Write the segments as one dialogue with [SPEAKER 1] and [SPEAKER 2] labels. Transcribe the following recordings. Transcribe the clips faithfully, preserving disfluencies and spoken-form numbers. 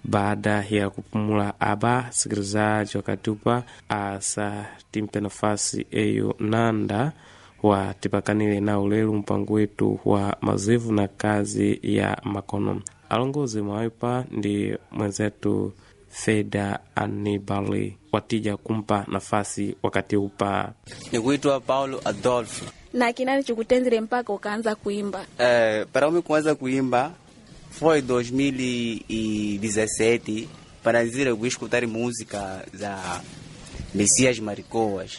[SPEAKER 1] Baada ya kupumula aba sikilizaji wakatupa asa timpe nafasi eyo nanda wa tipakanile na ulelu mpango wetu wa mazivu na kazi ya makono. Alongozi mwaipa ndi mwenzetu Feda Anibali watija kumpa nafasi wakati upa.
[SPEAKER 2] Nikuitwa Paulo Adolfo.
[SPEAKER 3] Na kinani chukutenzile mpaka ukaanza kuimba?
[SPEAKER 2] Eh, para mimi kuanza kuimba foi dois mil e dezessete para dizer que escutar música za Messias Maricoas,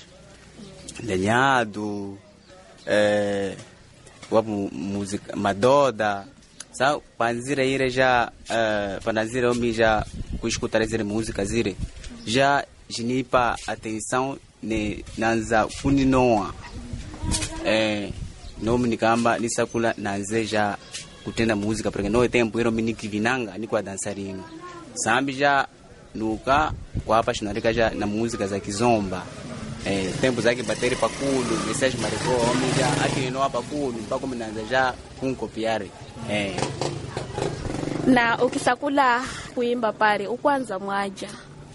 [SPEAKER 2] Lenhado, eh, wapo música Madoda. Sa panzira ile já eh, panzira eu já escutar zile música zile já jinipa atenção ne nanza kuninoa eh nomi nikamba nisakula nanze já kutenda música porque no tempo era mini kivinanga ni kwa dançarino sambi já nuka kwa hapa shinarika já na música za kizomba eh tempo zake bateri pakulu message mariko omi já akinoa pakulu mpaka mnaanza já kunkopiare eh.
[SPEAKER 3] Na ukisakula kuimba pale ukwanza mwaja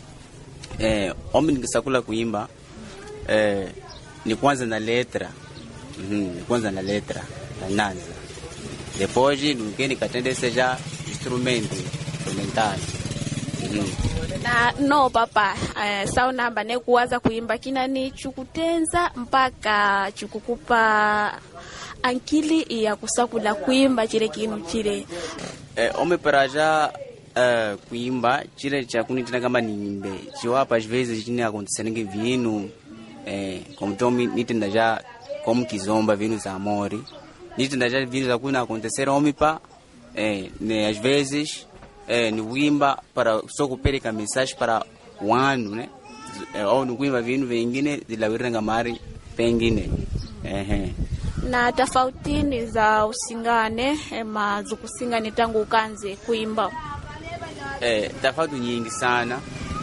[SPEAKER 2] eh omi nikisakula kuimba eh ni kwanza na letra mhm ni kwanza na letra na nanza depois nukeni katendese já instrumento instrumental mhm
[SPEAKER 3] na no papa eh, sao namba ne kuwaza kuimba kina ni chukutenza mpaka chukukupa ankili ya kusakula kuimba chile kinu chile
[SPEAKER 2] eh ome para já uh, kuimba chile cha kunitina kama niimbe chiwapa às vezes chini acontecendo que vino eh como tomi nitenda já como kizomba vino za amori nitenda já vino za kuna acontecer ome pa eh ne às vezes eh ni wimba para só kupeleka mensagem para wanu né eh, au ni kuimba vino vingine dilawiranga mari pengine eh
[SPEAKER 3] na tofautini za usingane ema zukusingane tangu ukanze kuimba
[SPEAKER 2] eh tofauti nyingi sana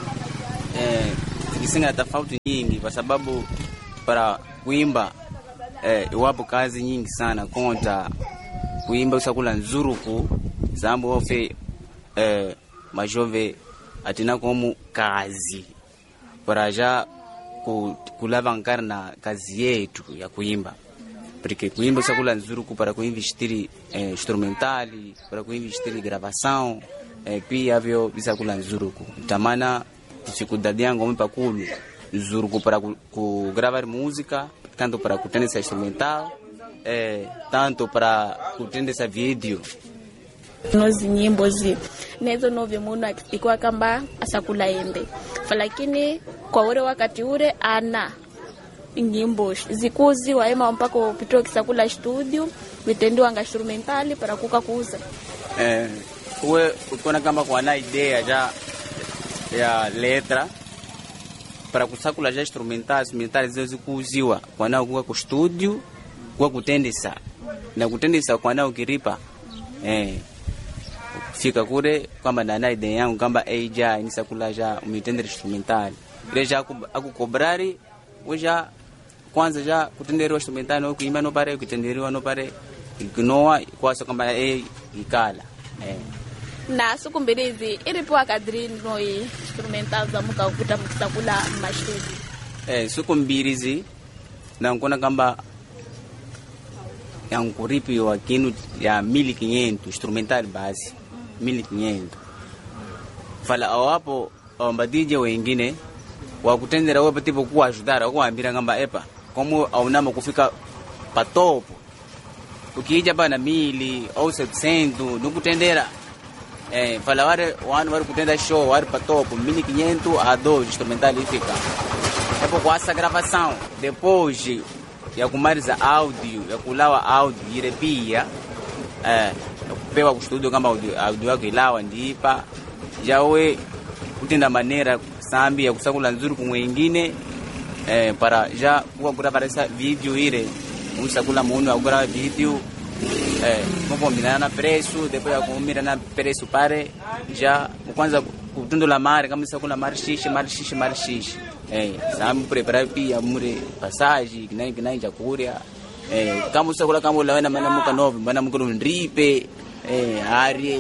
[SPEAKER 2] eh zikisinga tofauti nyingi kwa sababu para kuimba eh iwapo kazi nyingi sana konta kuimba usakula nzuruku zambo ofe eh majove atina como kazi para já kulavancar na kazi yetu ya kuimba porque kuimba usakula nzuruku para kuinvestir eh, instrumentali para kuinvestir gravação eh, pia vyo bisakula nzuruku tamana dificuldade yangu mpa kulu nzuruku para ku gravar música tanto para kutendesa instrumental eh, tanto para kutendesa video
[SPEAKER 3] nozi nyimbo zi nezo novyo muno akipikwa kamba asakula embe lakini kwa ule wakati ule ana nyimbo zikuzi waema mpaka upitoa kisakula studio vitendiwa anga instrumentali para kuka kuuza
[SPEAKER 2] eh uwe ukona kama kwa na idea ja ya letra para kusakula ja instrumental instrumental zizo kuuziwa kwa na kuka ku studio kwa kutendesa na kutendesa kwa na ukiripa eh fika kule kwamba na idea yangu kamba eja nisakula ja umitendere instrumental reja akukobrari weja kwanza já kutenderewa instrumental no kuimba no pare kutenderewa no pare ignoa kwaso kamba eh ikala eh
[SPEAKER 3] na sukumbirizi ilipo akadrini no instrumental za muka ukuta mkusakula mashudi
[SPEAKER 2] eh sukumbirizi na ngona kamba yankuripi wa kinu ya mili quinhentos instrumental base mili quinhentos fala awapo ambadije wengine wa kutendera wewe tipo kuajudara kuambira ngamba epa como aunama kufika patopo ukija bana mili au setecentos nukutendera eh fala wale wanu wale kutenda show wale patopo mili quinhentos a dois instrumental ifika hapo kwa essa gravação depois ya kumaliza audio ya kulawa audio ile pia eh kupewa kustudio kama audio audio yako ilawa ndipa jawe kutenda manera sambi ya kusakula nzuri kwa mwingine eh para já kwa gravar video ile usakula muno wa gravar video eh mambo minana preço depois ya kumira na preço pare já kwanza kutundula mari kama usakula mari shishi mari shishi mari shishi eh sambi prepara pia mure passagem kinai kinai chakula eh kama usakula kama ulawana mana muka novo mana muka ndripe eh ari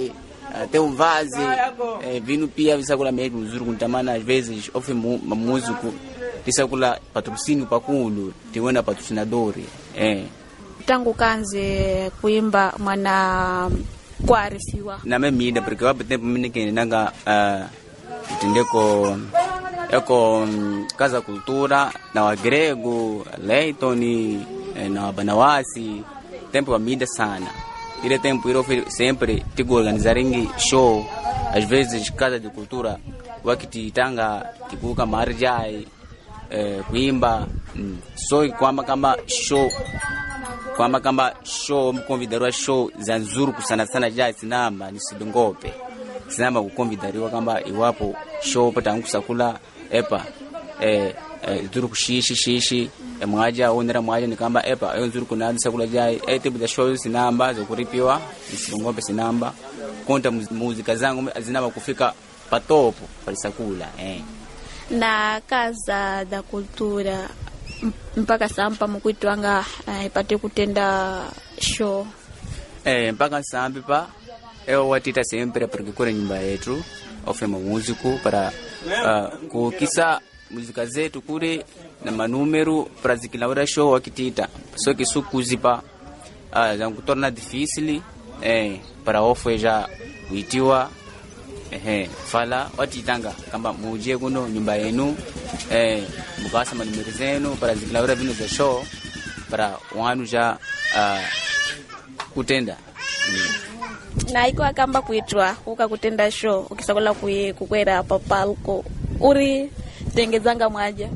[SPEAKER 2] até um vaze, é, vino pia visakula mesmo mzuri kuntamana às vezes ofe músico visakula patrocínio pakulu tiwena patrocinadori eh.
[SPEAKER 3] Tangu kanze kuimba mwana kuarifiwa
[SPEAKER 2] na memida porque wapo tempo mimi nanga uh, tendeko eko Casa Cultura na wa Grego Leighton eh, na Banawasi tempo wa mida sana ile tempo ilo sempre tigo organizaringi show às vezes Casa de Cultura wakati tanga tikuka marjai eh, kuimba mm. So kwamba kama show kwamba kama show mkonvidariwa show za nzuru sana sana ja sinamba ni sidongope sinamba kukonvidariwa kamba iwapo show pata kusakula epa eh, eh nzuru kushishi shishi e mwaja onera mwaja ni kamba epa ayo nzuru kuna sakula jai e tibu da show sinamba zo kuripiwa ni sidongope sinamba konta muzika zangu zinamba kufika patopo palisakula eh.
[SPEAKER 3] Na Casa da Cultura mpaka sampa mkuitwanga uh, ipate kutenda show
[SPEAKER 2] eh mpaka sampa pa eu watita sempre porque kore nyumba yetu ofema músico para uh, kukisa muzika zetu kule na manúmero para zikilaura show wakitita só que sukuzipa uh, zangu torna difícil eh para ofwe já kuitiwa eh fala watitanga kamba muje kuno nyumba yenu eh mukasa manumero zenu para zikilaura vino za show para wanu ja uh, kutenda mm.
[SPEAKER 3] Na iko akamba kuitwa uka kutenda show ukisakola kukwera hapa palco uri tengezanga mwaja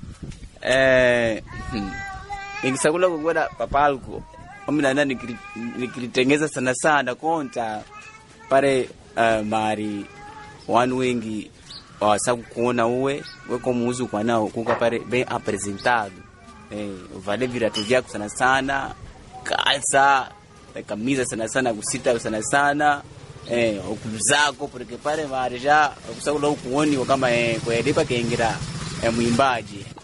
[SPEAKER 2] eh hmm. Ingisakula kukwera papalco omina nani nikilitengeza sana sana konta pare uh, mari wanu wengi wasaku kuona uwe weko muuzu kwa nao kuka pare bem apresentado eh vale viratu vyako sana sana kalsa kamisa sana sana kusita sana sana eh okuzako porque pare mari ja kusakula ukuoni kama eh kwa edipa kaingira eh, mwimbaji